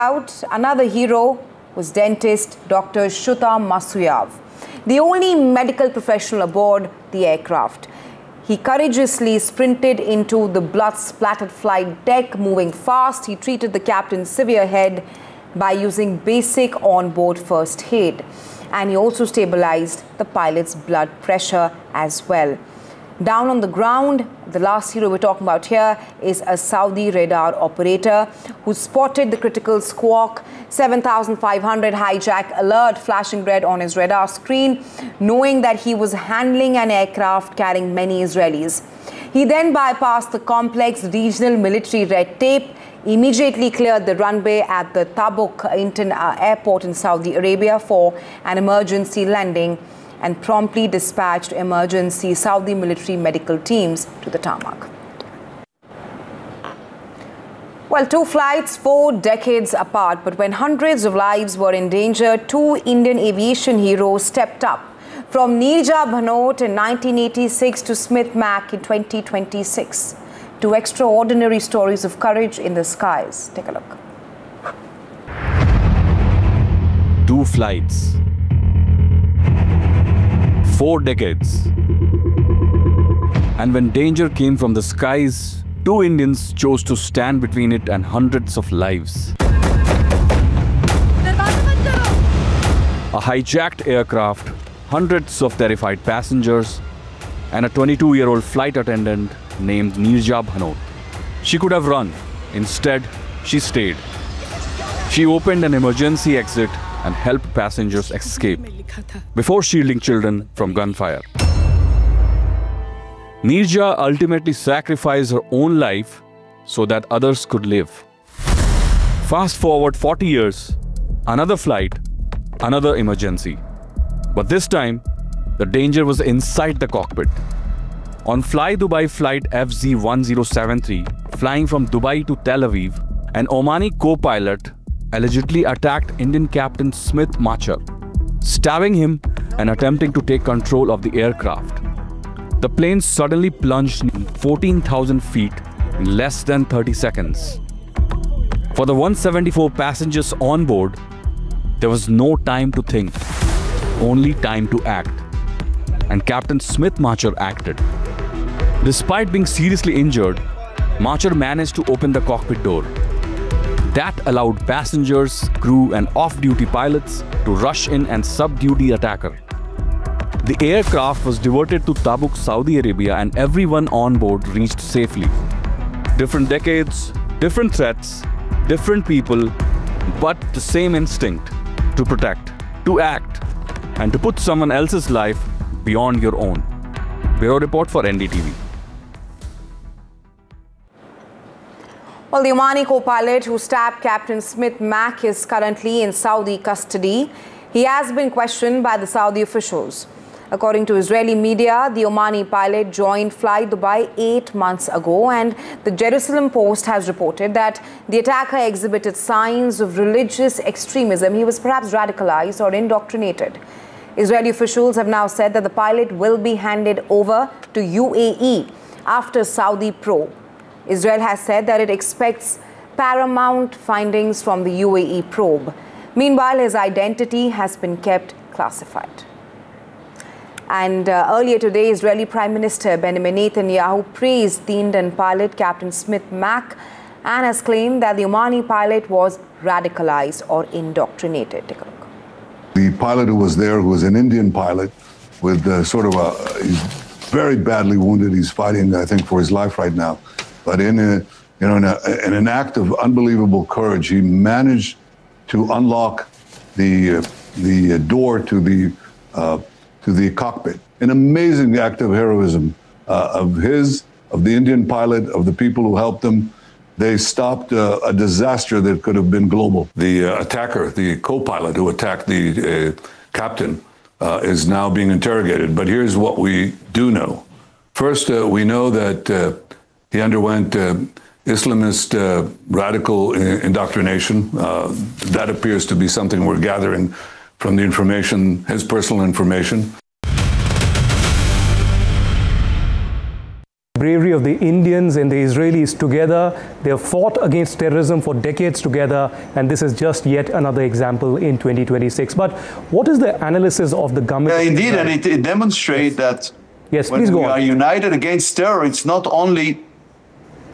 Out another hero was dentist Dr. Shruta Masuyav, the only medical professional aboard the aircraft. He courageously sprinted into the blood-splattered flight deck, moving fast. He treated the captain's severe head by using basic on-board first aid, and he also stabilized the pilot's blood pressure as well. Down on the ground, the last hero we're talking about here is a Saudi radar operator who spotted the critical squawk 7500 hijack alert flashing red on his radar screen, knowing that he was handling an aircraft carrying many Israelis. He then bypassed the complex regional military red tape, immediately cleared the runway at the Tabuk airport in Saudi Arabia for an emergency landing, and promptly dispatched emergency Saudi military medical teams to the tarmac. Well, two flights 4 decades apart, but when hundreds of lives were in danger, two Indian aviation heroes stepped up. From Neerja Bhanot in 1986 to Smith Mack in 2026. Two extraordinary stories of courage in the skies. Take a look. Two flights. 4 decades. And when danger came from the skies, two Indians chose to stand between it and hundreds of lives. A hijacked aircraft, hundreds of terrified passengers, and a 22-year-old flight attendant named Neerja Bhanot. She could have run. Instead, she stayed. She opened an emergency exit and helped passengers escape before shielding children from gunfire. Neerja ultimately sacrificed her own life so that others could live. Fast forward 40 years, another flight, another emergency. But this time, the danger was inside the cockpit. On Fly Dubai flight FZ1073, flying from Dubai to Tel Aviv, an Omani co-pilot allegedly attacked Indian captain Smith Machar, stabbing him and attempting to take control of the aircraft. The plane suddenly plunged 14,000 feet in less than 30 seconds. For the 174 passengers on board, there was no time to think, only time to act. And Captain Smith Machar acted. Despite being seriously injured, Machar managed to open the cockpit door. That allowed passengers, crew and off-duty pilots to rush in and subdue the attacker. The aircraft was diverted to Tabuk, Saudi Arabia, and everyone on board reached safely. Different decades, different threats, different people, but the same instinct: to protect, to act, and to put someone else's life beyond your own. Bureau Report for NDTV. Well, the Omani co-pilot who stabbed Captain Smith Mack is currently in Saudi custody. He has been questioned by the Saudi officials. According to Israeli media, the Omani pilot joined Fly Dubai 8 months ago, and the Jerusalem Post has reported that the attacker exhibited signs of religious extremism. He was perhaps radicalized or indoctrinated. Israeli officials have now said that the pilot will be handed over to UAE after Saudi probe. Israel has said that it expects paramount findings from the UAE probe. Meanwhile, his identity has been kept classified. And earlier today, Israeli Prime Minister Benjamin Netanyahu praised the Indian pilot, Captain Smith Mack, and has claimed that the Omani pilot was radicalized or indoctrinated. Take a look. The pilot who was there, who was an Indian pilot with he's very badly wounded. He's fighting, I think, for his life right now. But in an act of unbelievable courage, he managed to unlock the door to the cockpit. An amazing act of heroism of the Indian pilot, of the people who helped him. They stopped a disaster that could have been global. The attacker, the co-pilot who attacked the captain, is now being interrogated. But here's what we do know. First, we know that he underwent Islamist radical indoctrination. That appears to be something we're gathering from the information, his personal information. bravery of the Indians and the Israelis together. They have fought against terrorism for decades together, and this is just yet another example in 2026. But what is the analysis of the government? Indeed, and it demonstrates that yes, when please go we on. are united against terror, it's not only